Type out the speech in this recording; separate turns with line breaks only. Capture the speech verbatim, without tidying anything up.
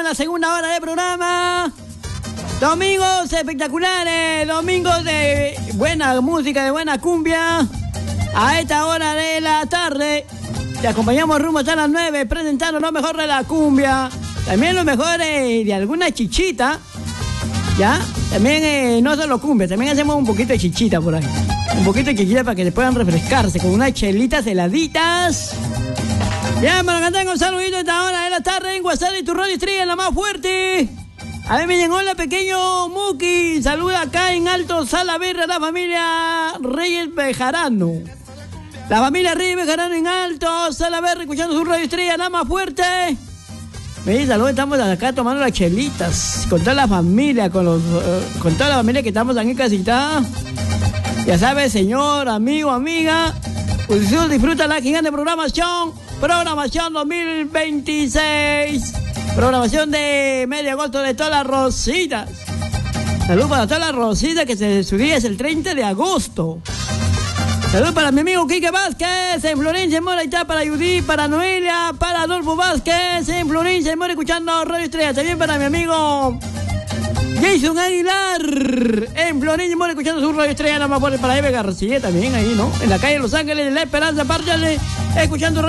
la segunda hora del programa. Domingos espectaculares, domingos de buena música, de buena cumbia. A esta hora de la tarde te acompañamos rumbo hasta las nueve, presentando lo mejor de la cumbia. También lo mejor de, de alguna chichita. ¿Ya? También eh, no solo cumbia, también hacemos un poquito de chichita por ahí. Un poquito de chichita para que se puedan refrescarse con unas chelitas heladitas. Ya, para que tengan un saludito a esta hora de la tarde en WhatsApp y tu radio estrella, la más fuerte. A ver, me llegó hola pequeño Muki. Saluda acá en Alto Salaverry a la familia Reyes Bejarano. La familia Reyes Bejarano en Alto Salaverry, escuchando su radio estrella, la más fuerte. Me dice, saludos, estamos acá tomando las chelitas. Con toda la familia, con los, uh, con toda la familia que estamos aquí en casita. Ya sabes, señor, amigo, amiga. Usted disfruta la gigante programación. Programación dos mil veintiséis. Programación de medio agosto de todas las rositas. Saludos para todas las rositas que se, su día es el treinta de agosto. Saludos para mi amigo Quique Vázquez en Florencia, en Mora, y está para Judith, para Noelia, para Adolfo Vázquez en Florencia, en Mora, escuchando Radio Estrella. También para mi amigo Jason Aguilar en Florencia, en Mora, escuchando su Radio Estrella. Nada más para Eve García también ahí, ¿no? En la calle Los Ángeles de La Esperanza, párchale, escuchando Radio